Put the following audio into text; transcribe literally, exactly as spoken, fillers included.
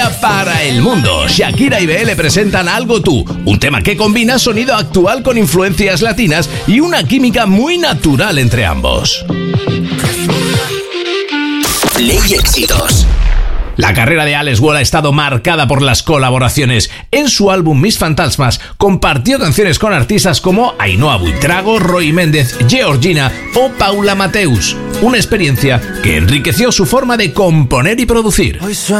Para el mundo, Shakira y B L presentan Algo Tú, un tema que combina sonido actual con influencias latinas y una química muy natural entre ambos. Play Éxitos. La carrera de Alex Wall ha estado marcada por las colaboraciones. En su álbum Mis Fantasmas compartió canciones con artistas como Ainhoa Buitrago, Roy Méndez, Georgina o Paula Mateus. Una experiencia que enriqueció su forma de componer y producir. Hoy suena